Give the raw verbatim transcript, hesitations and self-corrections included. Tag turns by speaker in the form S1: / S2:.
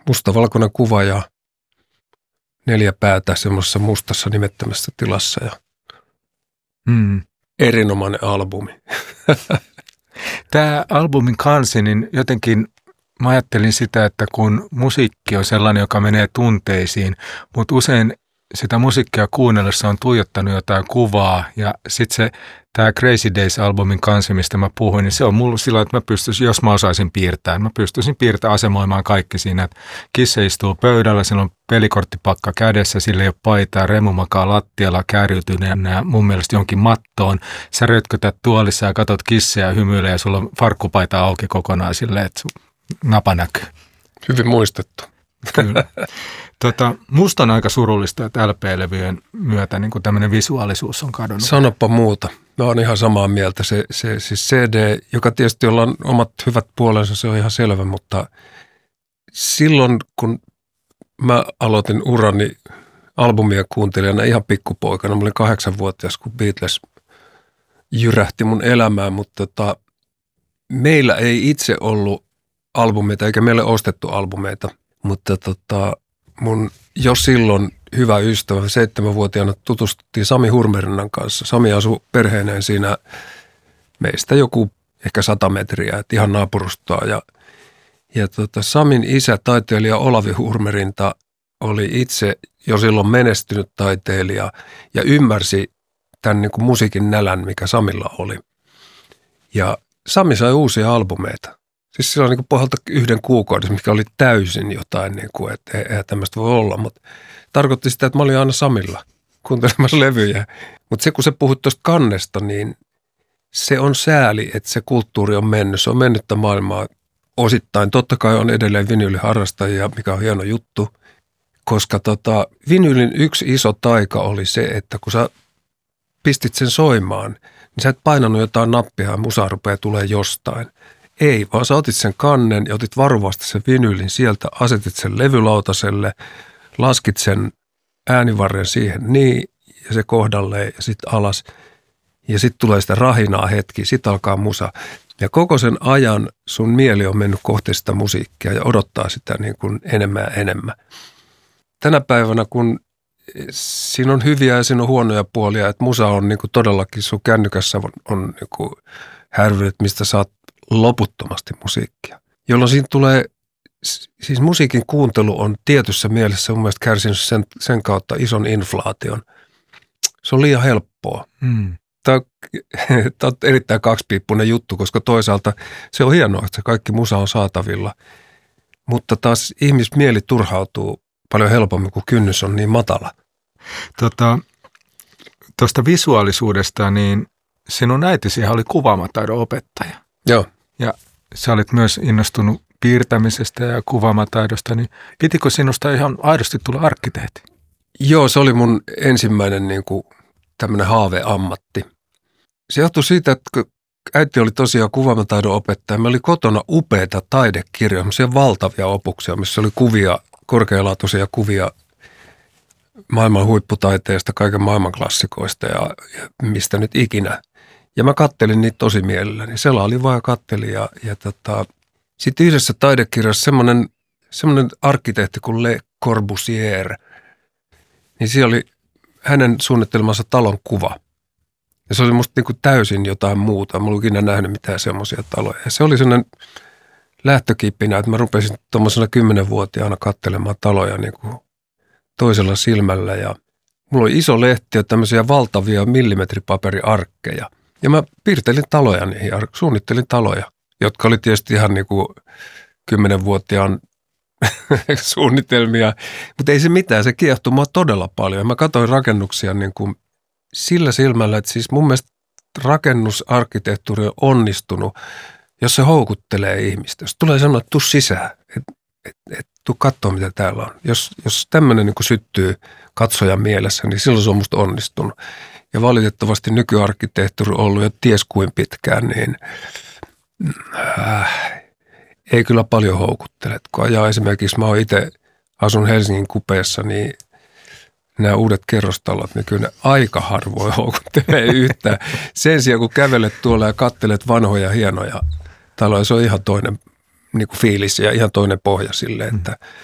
S1: mustavalkoinen kuva ja neljä päätä semmoisessa mustassa nimettömässä tilassa ja
S2: Mm.
S1: erinomainen albumi.
S2: Tämä albumin kansi, niin jotenkin mä ajattelin sitä, että kun musiikki on sellainen, joka menee tunteisiin, mutta usein sitä musiikkia kuunnellessa on tuijottanut jotain kuvaa ja sitten se tämä Crazy Days-albumin kansi, mistä mä puhuin, niin se on mulla sillä, että mä pystyisin, jos mä osaisin piirtää, mä pystyisin piirtämään asemoimaan kaikki siinä, että kissa istuu pöydällä, sillä on pelikorttipakka kädessä, sillä ei ole paitaa, Remu makaa lattialla kääriytyneenä mun mielestä jonkin mattoon, sä rötkötät tuolissa ja katot kisseja ja hymyilee ja sulla on farkkupaita auki kokonaan silleen, että napa näkyy.
S1: Hyvin muistettu.
S2: Kyllä. Tota, musta on aika surullista, että L P-levyjen myötä niin tämmöinen visuaalisuus on kadonnut.
S1: Sanopa muuta. Mä oon ihan samaa mieltä. Se, se siis C D, joka tietysti jolla on omat hyvät puolensa, se on ihan selvä, mutta silloin kun mä aloitin urani albumia kuuntelijana ihan pikkupoikana, mä olin kahdeksanvuotias, kun Beatles jyrähti mun elämään, mutta tota, meillä ei itse ollut albumeita, eikä meille ostettu albumeita, mutta tota, mun jo silloin hyvä ystävä, seitsemänvuotiaana tutustuttiin Sami Hurmerinnan kanssa. Sami asui perheineen siinä meistä joku ehkä sata metriä, että ihan naapurustoa. Ja, ja tota, Samin isä, taiteilija Olavi Hurmerinta, oli itse jo silloin menestynyt taiteilija ja ymmärsi tämän niin kuin musiikin nälän, mikä Samilla oli. Ja Sami sai uusia albumeita. Siis sillä on niin kuin pohjalta yhden kuukaudessa, mikä oli täysin jotain, niin kuin, että eihän tämmöistä voi olla, mutta tarkoitti sitä, että mä olin aina Samilla kuuntelemassa levyjä. Mutta se, kun sä puhut tuosta kannesta, niin se on sääli, että se kulttuuri on mennyt. Se on mennyttä maailmaa osittain. Totta kai on edelleen vinyyliharrastajia, mikä on hieno juttu, koska tota, vinyylin yksi iso taika oli se, että kun sä pistit sen soimaan, niin sä et painanut jotain nappia ja musa rupeaa tulee jostain. Ei, vaan sä otit sen kannen ja otit varovasti sen vinyylin sieltä, asetit sen levylautaselle, laskit sen äänivarren siihen niin ja se kohdalleen ja sitten alas. Ja sitten tulee sitä rahinaa hetki, sitten alkaa musa. Ja koko sen ajan sun mieli on mennyt kohti sitä musiikkia ja odottaa sitä niin kuin enemmän ja enemmän. Tänä päivänä, kun siinä on hyviä ja siinä on huonoja puolia, että musa on niin kuin todellakin, sun kännykässä on, on niin kuin härvyt, mistä saat loputtomasti musiikkia. Jolloin siinä tulee, siis musiikin kuuntelu on tietyssä mielessä mun mielestä kärsinyt sen, sen kautta ison inflaation. Se on liian helppoa.
S2: Mm.
S1: Tämä on, tämä on erittäin kaksipiippunen juttu, koska toisaalta se on hienoa, että se kaikki musa on saatavilla. Mutta taas ihmismieli turhautuu paljon helpommin, kun kynnys on niin matala.
S2: Tota, tuosta visuaalisuudesta, niin sinun äitisihän oli kuvaamataidon opettaja.
S1: Joo.
S2: Ja sä olit myös innostunut piirtämisestä ja kuvaamataidosta, niin pitikö sinusta ihan aidosti tulla arkkitehti?
S1: Joo, se oli mun ensimmäinen niin kuin tämmöinen haaveammatti. Se johtui siitä, että kun äiti oli tosiaan kuvaamataidon opettaja, meillä oli kotona upeita taidekirjoja, valtavia opuksia, missä oli kuvia, korkealaatuisia kuvia maailman huipputaiteesta, kaiken maailman klassikoista ja, ja mistä nyt ikinä. Ja mä kattelin niitä tosi mielelläni. Selailin vaan ja kattelin. Ja, ja tota, sitten yhdessä taidekirjassa semmoinen, semmoinen arkkitehti kuin Le Corbusier, niin siellä oli hänen suunnittelemansa talon kuva. Ja se oli musta niin kuin täysin jotain muuta. Mä en ollut ikinä nähnyt mitään semmoisia taloja. Ja se oli sellainen lähtökipinä, että mä rupesin tuommoisena kymmenvuotiaana katselemaan taloja niin kuin toisella silmällä. Ja mulla oli iso lehti ja tämmöisiä valtavia millimetripaperiarkkeja. Ja mä piirtelin taloja niihin, suunnittelin taloja, jotka oli tietysti ihan niin kuin kymmenvuotiaan suunnitelmia. Mutta ei se mitään, se kiehtoi mua todella paljon. Mä katsoin rakennuksia niin kuin sillä silmällä, että siis mun mielestä rakennusarkkitehtuuri on onnistunut, jos se houkuttelee ihmistä. Jos tulee sanoa, että tuu sisään, että et, et, tuu katsoa mitä täällä on. Jos, jos tämmöinen niin kuin syttyy katsojan mielessä, niin silloin se on musta onnistunut. Ja valitettavasti nykyarkkitehtuuri on ollut jo ties kuin pitkään, niin äh, ei kyllä paljon houkuttele. Kun ajaa esimerkiksi, mä oon itse asun Helsingin kupeessa, niin nämä uudet kerrostalot, niin kyllä ne aika harvoin houkuttelee yhtään. Sen sijaan, kun kävelet tuolla ja kattelet vanhoja hienoja taloja, se on ihan toinen niin kuin fiilis ja ihan toinen pohja sille, että